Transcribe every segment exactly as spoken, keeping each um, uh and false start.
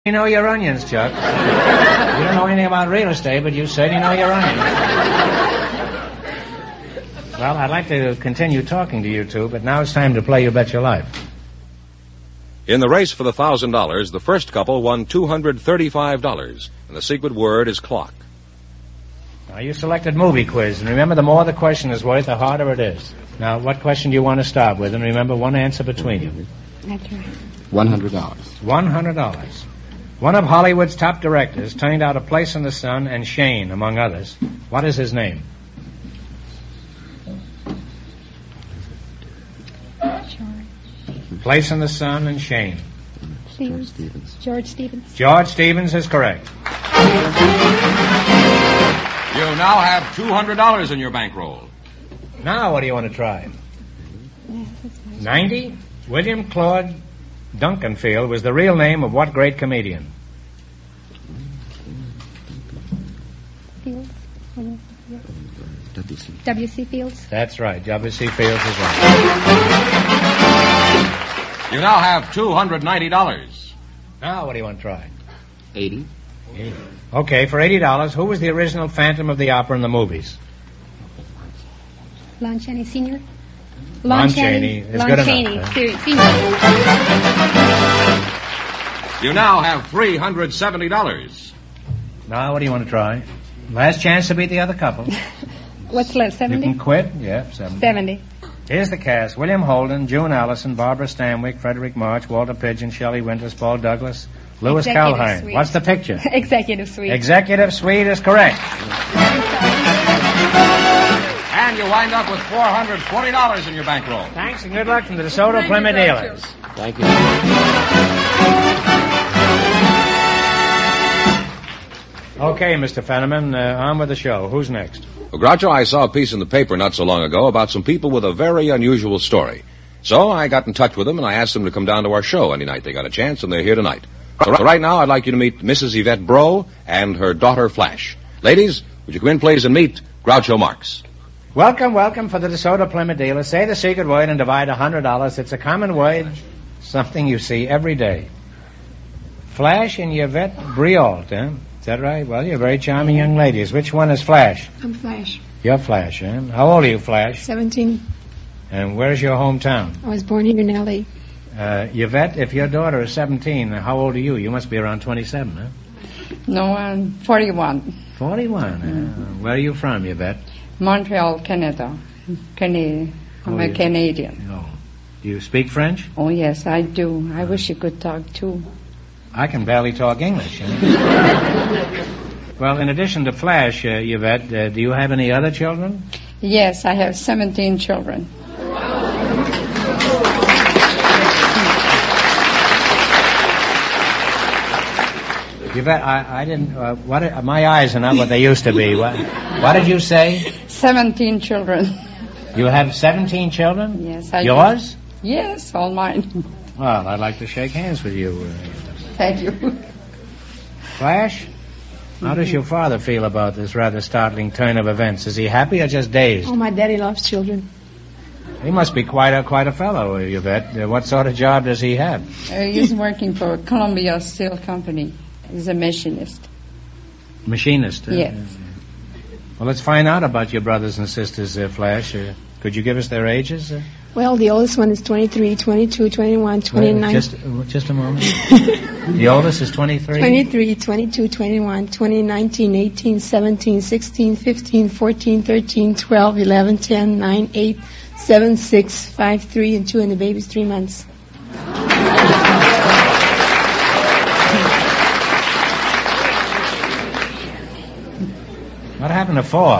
You know your onions, Chuck. You don't know anything about real estate, but you certainly know your onions. Well, I'd like to continue talking to you two, but now it's time to play You Bet Your Life. In the race for the one thousand dollars, the first couple won two hundred thirty-five dollars, and the secret word is clock. Now, you selected movie quiz, and remember, the more the question is worth, the harder it is. Now, what question do you want to start with? And remember, one answer between you. That's right. One hundred dollars. One hundred dollars. One of Hollywood's top directors turned out A Place in the Sun and Shane, among others. What is his name? George. Place in the Sun and Shane. George Stevens. George Stevens. George Stevens is correct. You now have two hundred dollars in your bankroll. Now, what do you want to try? Yeah, that's right. Ninety? William Claude Duncanfield was the real name of what great comedian? Fields. W C. W C Fields. That's right. W C Fields is right. You now have two hundred ninety dollars. Now, what do you want to try? Eighty. eighty. Okay, for eighty dollars, who was the original Phantom of the Opera in the movies? Lon Chaney Senior. Lon Chaney is Lon good Chaney enough, Senior. Senior. You now have three hundred seventy dollars. Now, what do you want to try? Last chance to beat the other couple. What's left? You Seventy. can quit. Yeah, seventy. Seventy. Here's the cast. William Holden, June Allison, Barbara Stanwyck, Frederick March, Walter Pidgeon, Shelley Winters, Paul Douglas, Louis Executive Calhoun. Suite. What's the picture? Executive Suite. Executive Suite is correct. And you wind up with four hundred forty dollars in your bankroll. Thanks and good luck from the DeSoto Plymouth dealers. Thank you. Okay, Mister Fenneman, uh, on with the show. Who's next? Well, Groucho, I saw a piece in the paper not so long ago about some people with a very unusual story. So I got in touch with them, and I asked them to come down to our show any night they got a chance, and they're here tonight. So right now, I'd like you to meet Missus Yvette Bro and her daughter, Flash. Ladies, would you come in, please, and meet Groucho Marx. Welcome, welcome for the DeSoto Plymouth dealers. Say the secret word and divide one hundred dollars. It's a common word, something you see every day. Flash and Yvette Briault, eh? Is that right? Well, you're very charming young ladies. Which one is Flash? I'm Flash. You're Flash, eh? How old are you, Flash? Seventeen. And where's your hometown? I was born here in L A. Uh, Yvette, if your daughter is seventeen, how old are you? You must be around twenty-seven, huh? No, I'm forty-one. forty-one. Mm-hmm. Uh, where are you from, Yvette? Montreal, Canada. Canadian. I'm Oh, a you- Canadian. No. Do you speak French? Oh, yes, I do. I wish you could talk too. I can barely talk English. You know? Well, in addition to Flash, uh, Yvette, uh, do you have any other children? Yes, I have seventeen children. Yvette, I, I didn't. Uh, what? Uh, my eyes are not what they used to be. What, what did you say? Seventeen children. You have seventeen children? Yes, I do. Yours? Yes, all mine. Well, I'd like to shake hands with you. Uh, Thank you. Flash, how does your father feel about this rather startling turn of events? Is he happy or just dazed? Oh, my daddy loves children. He must be quite a quite a fellow, Yvette. Uh, what sort of job does he have? Uh, he's working for Columbia Steel Company. He's a machinist. Machinist. Uh, Yes. Well, let's find out about your brothers and sisters, uh, Flash. Uh, could you give us their ages? Uh, Well, the oldest one is twenty-three, twenty-two, twenty-one, twenty-nine. Just, uh, just a moment. The oldest is twenty-three? twenty-three, twenty-two, twenty-one, twenty, nineteen, eighteen, seventeen, sixteen, fifteen, fourteen, thirteen, twelve, eleven, ten, nine, eight, seven, six, five, three, and two, and the baby's three months. What happened to four?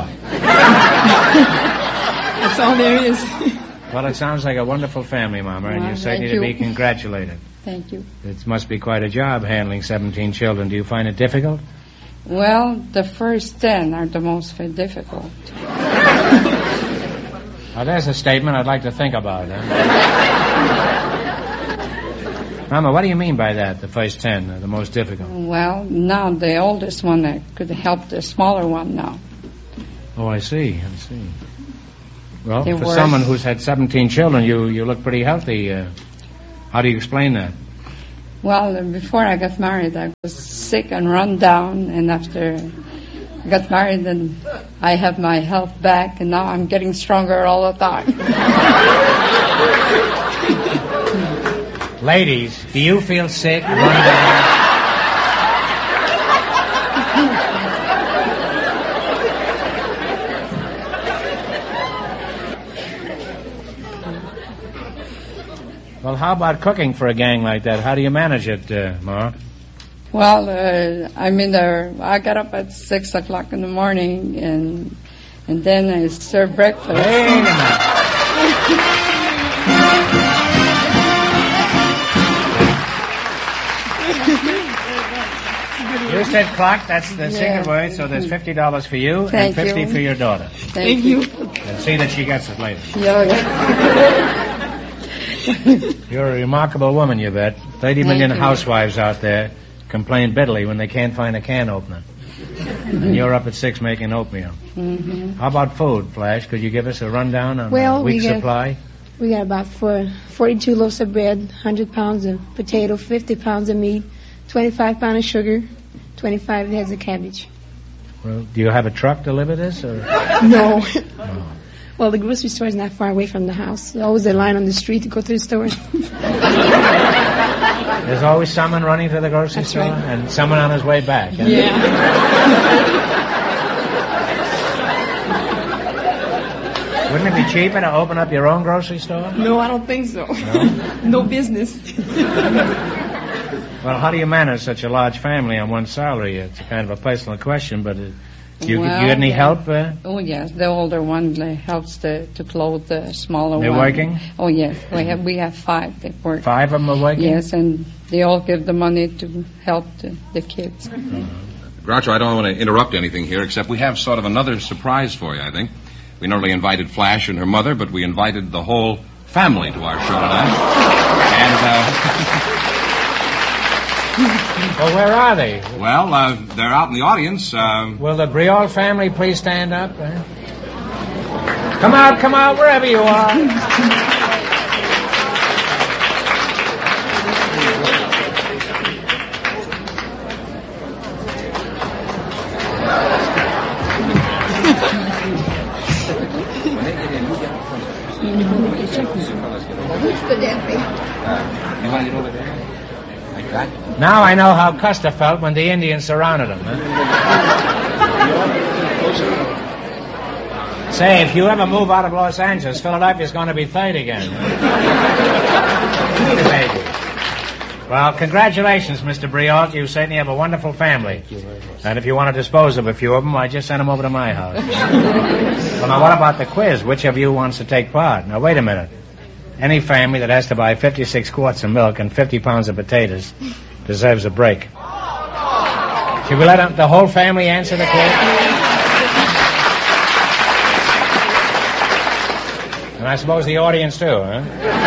That's all there is. Well, it sounds like a wonderful family, Mama, and Well, you're certainly thank to you. be congratulated. Thank you. It must be quite a job handling seventeen children. Do you find it difficult? Well, the first ten are the most difficult. Well, there's a statement I'd like to think about. Huh? Mama, what do you mean by that, the first ten, uh, the most difficult? Well, now the oldest one uh, could help the smaller one now. Oh, I see, I see. Well, They for were- someone who's had seventeen children, you, you look pretty healthy. Uh, how do you explain that? Well, before I got married, I was sick and run down, and after I got married, then I have my health back, and now I'm getting stronger all the time. Ladies, do you feel sick? Run down. Well, how about cooking for a gang like that? How do you manage it, uh, Ma? Well, uh, I mean, uh, I got up at six o'clock in the morning, and and then I serve breakfast. Wait a minute. You said clock. That's the Yeah. secret word. So there's fifty dollars for you Thank and fifty you. for your daughter. Thank you. And see that she gets it later. Yeah, yeah. You're a remarkable woman, you bet. Thirty Thank million you. housewives out there complain bitterly when they can't find a can opener. And you're up at six making oatmeal. Mm-hmm. How about food, Flash? Could you give us a rundown on Well, a we week's get- supply? We got about four, forty-two loaves of bread, one hundred pounds of potato, fifty pounds of meat, twenty-five pounds of sugar, twenty-five heads of cabbage. Well, do you have a truck to deliver this? Or? No. No. Well, the grocery store is not far away from the house. There's always a line on the street to go to the store. There's always someone running to the grocery That's store right. and someone on his way back. huh? Yeah. Wouldn't it be cheaper to open up your own grocery store? No, I don't think so. No? No business. Well, how do you manage such a large family on one salary? It's a kind of a personal question, but uh, do you, Well, you get any yeah. help? Uh? Oh yes, the older one like, helps to, to clothe the smaller They're one. working? Oh yes, we have we have five that work. Five of them are working? Yes, and they all give the money to help the, the kids. Groucho, I don't want to interrupt anything here, except we have sort of another surprise for you, I think. We not only invited Flash and her mother, but we invited the whole family to our show tonight. And, Well, where are they? uh, well, uh, they're out in the audience. Uh, Will the Briol family please stand up? eh? Come out, come out, wherever you are. Now I know how Custer felt when the Indians surrounded him. Huh? Say, if you ever move out of Los Angeles, Philadelphia's going to be third again. Maybe. Well, congratulations, Mister Briol. You certainly have a wonderful family. And if you want to dispose of a few of them, I just send them over to my house. Well, now, what about the quiz? Which of you wants to take part? Now, wait a minute. Any family that has to buy fifty-six quarts of milk and fifty pounds of potatoes deserves a break. Should we let them, the whole family answer the quiz? And I suppose the audience too, huh?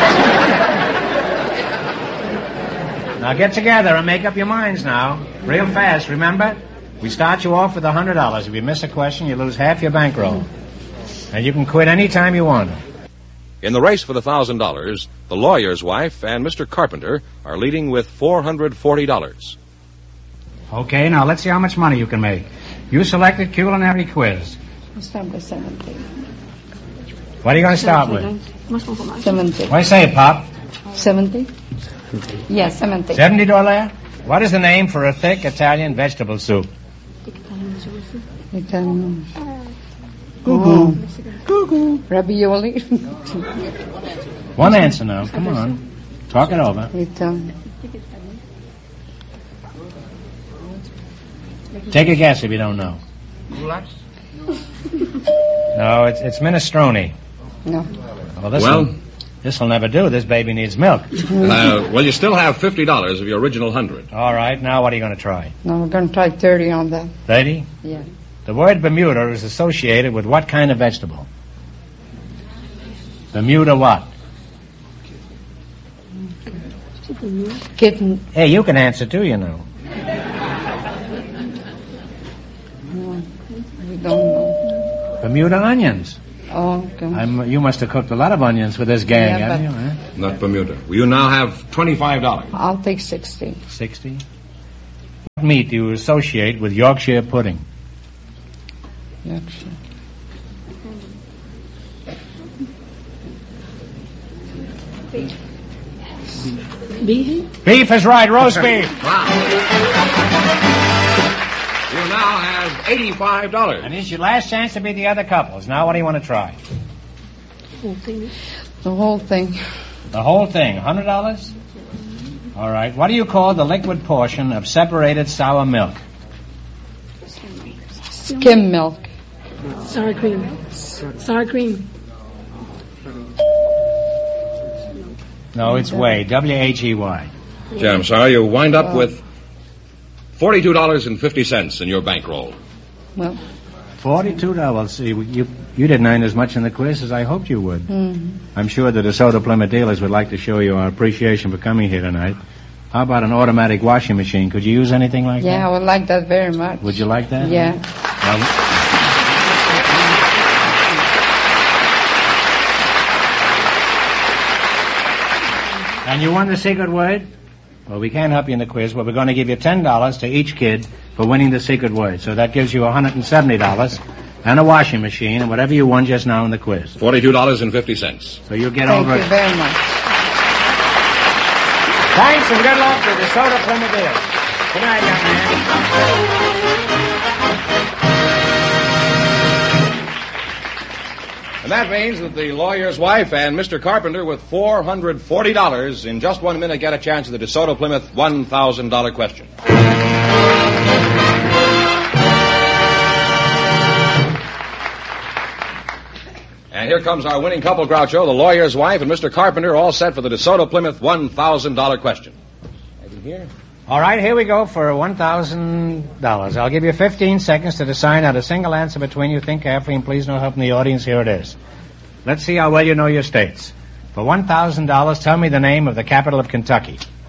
Now get together and make up your minds now. Real fast, remember? We start you off with a hundred dollars. If you miss a question, you lose half your bankroll. And you can quit any time you want. in the race for the one thousand dollars, the lawyer's wife and Mister Carpenter are leading with four hundred forty dollars. Okay, now let's see how much money you can make. You selected culinary quiz. I'll start with seventy. What are you going to start with? Seventy. What do you say, Pop? Seventy? Yes, seventy. Seventy dollars? What is the name for a thick Italian vegetable soup? Italian. Goo-goo. Goo-goo. Ravioli. One answer now. Come on. Talk it over. Italian. Take a guess if you don't know. No, it's it's minestrone. No. Well, this Well- will, this will never do. This baby needs milk. Uh, well, you still have fifty dollars of your original hundred. All right, now what are you going to try? No, we're going to try thirty on that. Thirty? Yeah. The word Bermuda is associated with what kind of vegetable? Bermuda what? Kitten. Hey, you can answer too, you know. No, we don't know. Bermuda onions. Oh, okay. I'm, you must have cooked a lot of onions with this gang, Yeah, haven't but- you? Huh? Not Bermuda. Well, you now have twenty-five dollars. I'll take sixty. Sixty. What meat do you associate with Yorkshire pudding? Yorkshire. Beef? Beef is right, roast beef. Wow. You now have eighty-five dollars. And this is your last chance to beat the other couples. Now, what do you want to try? The whole thing. The whole thing, one hundred dollars? All right. What do you call the liquid portion of separated sour milk? Skim milk. Sour cream. Sour cream. No, it's whey. W H E Y. Gee, I'm sorry. You wind up with forty-two dollars and fifty cents in your bankroll. Well, Forty-two dollars. See, you you didn't earn as much in the quiz as I hoped you would. mm, I'm sure the DeSoto Plymouth dealers would like to show you our appreciation for coming here tonight. How about an automatic washing machine? Could you use anything like yeah, I that? would like that very much. Would you like that? Yeah. Well, and you won the secret word? Well, we can't help you in the quiz, but we're going to give you ten dollars to each kid for winning the secret word. So that gives you one hundred seventy dollars and a washing machine and whatever you won just now in the quiz. Forty-two dollars and fifty cents. So you'll get Thank over you it. very much. Thanks and good luck to DeSoto Plymouth dealers. Good night, young man. And that means that the lawyer's wife and Mister Carpenter, with four hundred forty dollars in just one minute, get a chance at the DeSoto Plymouth one thousand dollars question. And here comes our winning couple, Groucho, the lawyer's wife and Mister Carpenter, all set for the DeSoto Plymouth one thousand dollars question. Have you here? All right, here we go for one thousand dollars. I'll give you fifteen seconds to decide out a single answer between you. Think carefully, and please no help from the audience. Here it is. Let's see how well you know your states. For one thousand dollars, tell me the name of the capital of Kentucky.